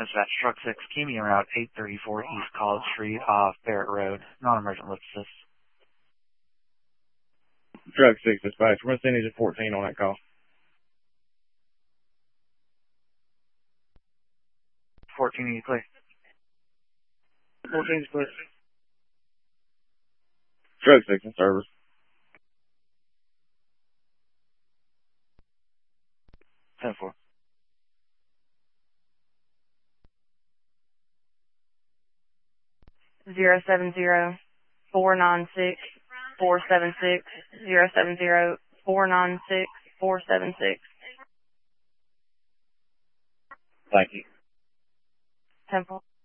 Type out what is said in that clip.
dispatch, truck 6, keep me around 834 East College Street off Barrett Road. Non-emergent lift assist. Truck 6 dispatch. We're going to send you to 14 on that call. 14, are you clear? 14 is clear. Truck 6 in service. 10-4. Zero 496 476 070 496 476. Thank you. 10-4.